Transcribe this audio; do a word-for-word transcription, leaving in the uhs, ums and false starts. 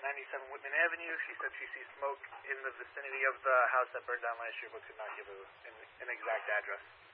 ninety-seven Whitman Avenue. She said she sees smoke in the vicinity of the house that burned down last year, but could not give a, an, an exact address.